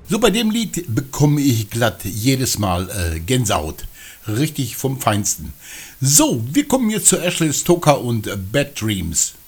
So, bei dem Lied bekomme ich glatt jedes Mal Gänsehaut. Richtig vom Feinsten. So, wir kommen jetzt zu Ashley Stoker und Bad Dreams.